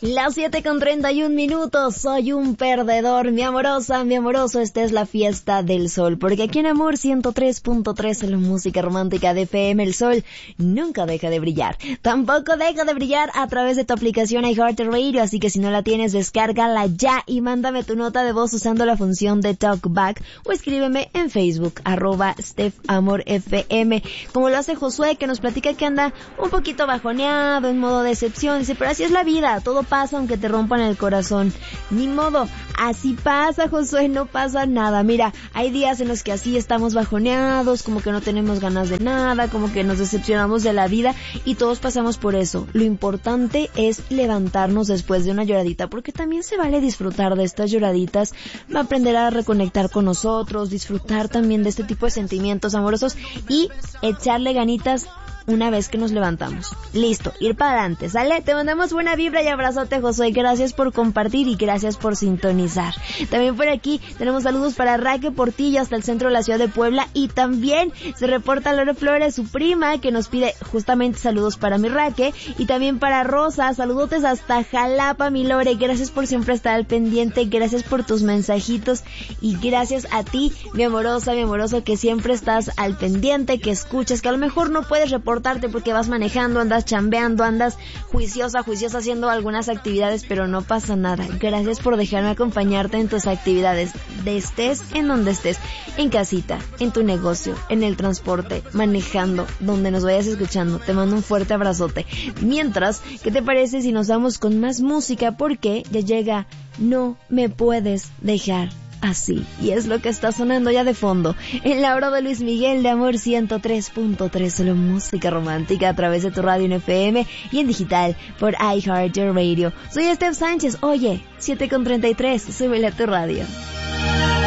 Las 7:31. Soy un perdedor, mi amorosa, mi amoroso. Esta es la fiesta del sol, porque aquí en Amor 103.3, en la música romántica de FM, el sol nunca deja de brillar. Tampoco deja de brillar a través de tu aplicación iHeartRadio, así que si no la tienes, descárgala ya y mándame tu nota de voz usando la función de TalkBack o escríbeme en Facebook, @StephAmorFM, como lo hace Josué, que nos platica que anda un poquito bajoneado, en modo decepción. Dice, pero así es la vida, todo pasa aunque te rompan el corazón. Ni modo, así pasa, Josué, no pasa nada. Mira, hay días en los que así estamos bajoneados, como que no tenemos ganas de nada, como que nos decepcionamos de la vida, y todos pasamos por eso. Lo importante es levantarnos después de una lloradita, porque también se vale disfrutar de estas lloraditas, aprender a reconectar con nosotros, disfrutar también de este tipo de sentimientos amorosos y echarle ganitas una vez que nos levantamos. Listo, ir para adelante, ¿sale? Te mandamos buena vibra y abrazote, Josué. Gracias por compartir y gracias por sintonizar. También por aquí tenemos saludos para Raque Portillo hasta el centro de la ciudad de Puebla, y también se reporta Lore Flores, su prima, que nos pide justamente saludos para mi Raque, y también para Rosa. Saludotes hasta Jalapa, mi Lore. Gracias por siempre estar al pendiente, gracias por tus mensajitos y gracias a ti, mi amorosa, mi amoroso, que siempre estás al pendiente, que escuchas, que a lo mejor no puedes reportarte porque vas manejando, andas chambeando, andas juiciosa haciendo algunas actividades, pero no pasa nada. Gracias por dejarme acompañarte en tus actividades, estés en donde estés, en casita, en tu negocio, en el transporte, manejando, donde nos vayas escuchando. Te mando un fuerte abrazote. Mientras, ¿qué te parece si nos vamos con más música? Porque ya llega No Me Puedes Dejar Así, y es lo que está sonando ya de fondo en la hora de Luis Miguel de Amor 103.3, solo música romántica a través de tu radio en FM y en digital por iHeartRadio. Soy Steph Sánchez. Oye, 7:33, súbele a tu radio.